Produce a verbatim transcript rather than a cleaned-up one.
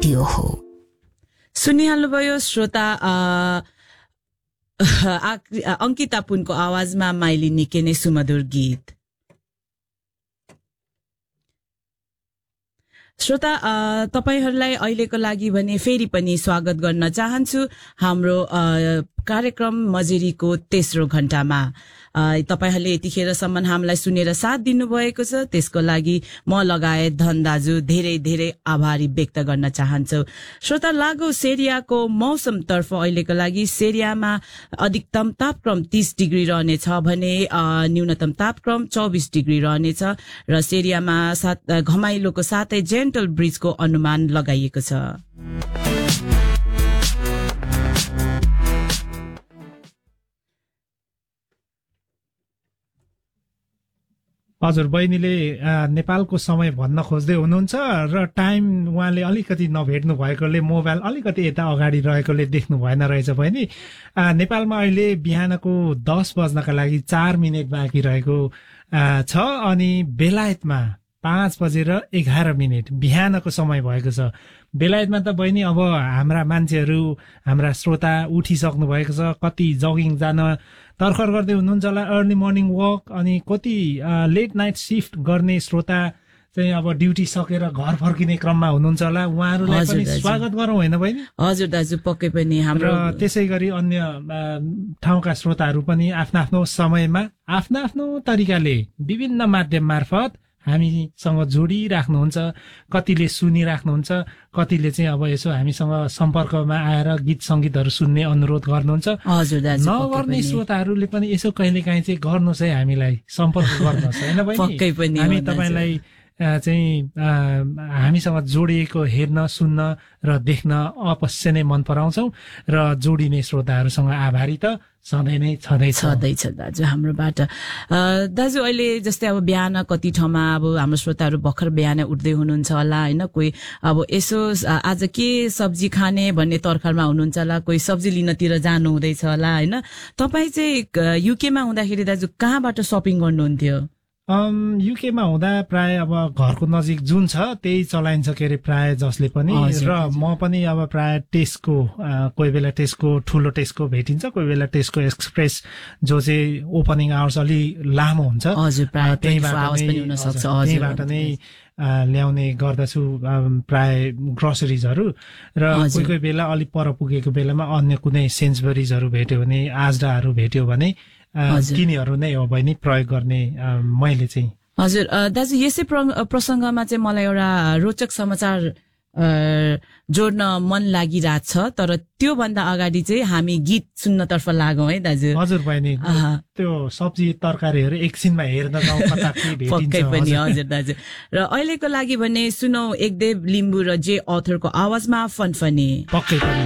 Radio हो। सुनिहाल्नुभयो श्रोता अंकिता पुनको आवाजमा माइली निकै नै सुमधुर गीत। श्रोता तपाईहरुलाई अहिलेको लागि भने फेरि पनि स्वागत गर्न चाहन्छु हाम्रो कार्यक्रम मजेरीको तेस्रो घण्टामा। तपाईहरुले यतिखेरसम्म हामीलाई सुनेर साथ दिनुभएको छ, त्यसको लागि म लगायत धन दाजु धेरै धेरै आभारी व्यक्त गर्न चाहन्छु। श्रोता लागौ सेरियाको मौसम तर्फ अहिलेको लागि सेरियामा अधिकतम तापक्रम तीस डिग्री रहनेछ भने न्यूनतम तापक्रम चौबीस डिग्री रहनेछ र सेरियामा साथ घमाइलोको साथै जेन्टल ब्रिजको अनुमान लगाइएको छ। हजुर, बहिनीले नेपालको समय भन्न खोज्दै हुनुहुन्छ र टाइम उहाँले अलिकति नभेट्नु भएकोले मोबाइल अलिकति यता अगाडि रहेकोले देख्नु भएन रहेछ बहिनी। नेपालमा अहिले बिहानको दस बज्नका लागि चार मिनट बाँकी रहेको छ अनि बेलायतमा पाँच बजेर एघार मिनट बिहानको समय भएको छ। बेलायतमा त बहिनी अब हाम्रा मान्छेहरू हाम्रा श्रोता उठिसक्नु भएको छ, कति जगिङ जान तर्खर गर्दै हुनुहुन्छ होला, अर्ली मर्निङ वक, अनि कति लेट नाइट शिफ्ट गर्ने श्रोता चाहिँ अब ड्युटी सकेर घर फर्किने क्रममा हुनुहुन्छ होला, उहाँहरूलाई पनि स्वागत गरौँ होइन बहिनी? हजुर दाजु, पक्कै पनि। हाम्रो त्यसै गरी अन्य ठाउँका श्रोताहरू पनि आफ्नो आफ्नो समयमा आफ्नो आफ्नो तरिकाले विभिन्न माध्यम मार्फत हामीसँग जोडिराख्नुहुन्छ, कतिले सुनिराख्नुहुन्छ, कतिले चाहिँ अब यसो हामीसँग सम्पर्कमा आएर गीत संगीतहरू सुन्ने अनुरोध गर्नुहुन्छ। हजुर दाजु, नगर्ने श्रोताहरूले पनि यसो कहिलेकाहीँ चाहिँ गर्नुहोस् है, हामीलाई सम्पर्क गर्नुहोस् होइन बहिनी? पक्कै पनि हामी तपाईलाई चाहिँ हामीसँग जोडिएको हेर्न सुन्न र देख्न अवश्य नै मन पराउँछौ र जोडिने श्रोताहरूसँग आभारी त सधैँ नै छँदैछ छँदैछ दाजु हाम्रोबाट। दाजु अहिले जस्तै अब बिहान कति ठाउँमा अब हाम्रो श्रोताहरू भर्खर बिहान उठ्दै हुनुहुन्छ होला होइन, कोही अब यसो आज के सब्जी खाने भन्ने तर्खरमा हुनुहुन्छ होला, कोही सब्जी लिनतिर जानु हुँदैछ होला होइन। तपाईँ चाहिँ युकेमा हुँदाखेरि दाजु कहाँबाट सपिङ गर्नुहुन्थ्यो? Um, युकेमा हुँदा प्राय अब घरको नजिक जुन छ त्यही चलाइन्छ के अरे प्राय जसले पनि, र म पनि अब प्राय टेस्को कोही बेला टेस्को ठुलो टेस्को भेटिन्छ, कोही बेला टेस्को एक्सप्रेस जो चाहिँ ओपनिङ आवर्स अलि लामो हुन्छ, त्यहीबाट नै ल्याउने गर्दछु प्राय ग्रोसरिजहरू। र कोही कोही बेला अलिक पर पुगेको बेलामा अन्य कुनै सेन्सबरिजहरू भेट्यो भने, आजडाहरू भेट्यो भने तिनीहरू नै हो बहिनी प्रयोग गर्ने मैले चाहिँ। हजुर दाजु, यसै प्रसङ्गमा चाहिँ मलाई एउटा रोचक समाचार जोड्न मन लागिरहेको छ, तर त्यो भन्दा अगाडि चाहिँ हामी गीत सुन्नतर्फ लागौँ है दाजु। हजुर बहिनी, त्यो सब्जी तरकारीहरू एकछिनमा हेर्न जाउँ कता के भेटिन्छ। पक्कै पनि हजुर दाजु। र अहिलेको लागि भने सुनौ एकदेव लिम्बू र जे अथरको आवाजमा फनफनी। पक्कै पनि।